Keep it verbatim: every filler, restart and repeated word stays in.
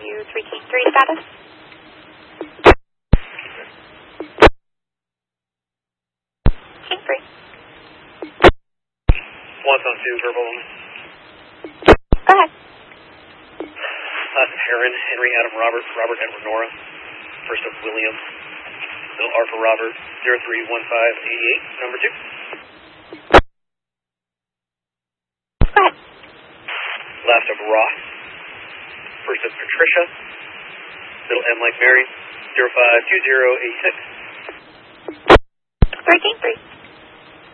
you three King three status. King three. Once on two, verbal. Go ahead. Last of Heron, Henry, Adam, Robert, Robert, Edward, Nora. First of William, Bill, R for Robert, zero three one five eight eight, number two. Go ahead. Last of Ross. First of Patricia, middle M like Mary, zero five two zero eight six. three King three.